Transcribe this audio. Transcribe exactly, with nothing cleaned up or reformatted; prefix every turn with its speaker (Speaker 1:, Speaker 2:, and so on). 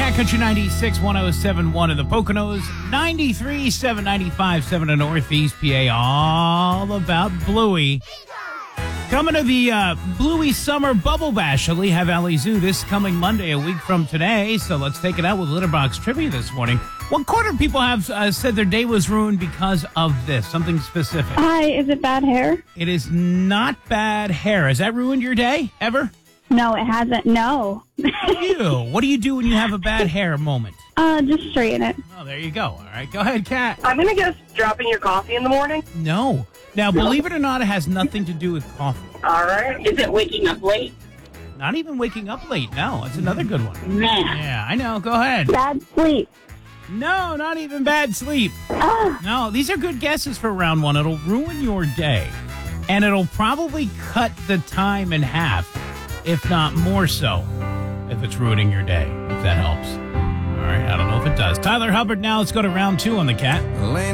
Speaker 1: Cat Country ninety-six, one oh seven point one in the Poconos, ninety-three, seven ninety-five, seven in Northeast P A, all about Bluey. Coming to the uh, Bluey Summer Bubble Bash at Lehigh Valley Zoo this coming Monday, a week from today. So let's take it out with Litterbox Trivia this morning. One quarter of people have uh, said their day was ruined because of this, something specific.
Speaker 2: Hi, is it bad hair?
Speaker 1: It is not bad hair. Has that ruined your day, ever?
Speaker 2: No, it hasn't. No.
Speaker 1: Ew. What do you do when you have a bad hair moment?
Speaker 2: Uh, just straighten it.
Speaker 1: Oh, there you go. All right, go ahead, Kat.
Speaker 3: I'm going to guess dropping your coffee in the morning.
Speaker 1: No. Now, believe it or not, it has nothing to do with coffee.
Speaker 3: All right.
Speaker 4: Is it waking up late?
Speaker 1: Not even waking up late. No, that's another good one.
Speaker 4: Man.
Speaker 1: Yeah, I know. Go ahead.
Speaker 2: Bad sleep.
Speaker 1: No, not even bad sleep.
Speaker 2: Ah,
Speaker 1: No, these are good guesses for round one. It'll ruin your day, and it'll probably cut the time in half, if not more so, if it's ruining your day, if that helps. All right, I don't know if it does. Tyler Hubbard now. Let's go to round two on the Cat.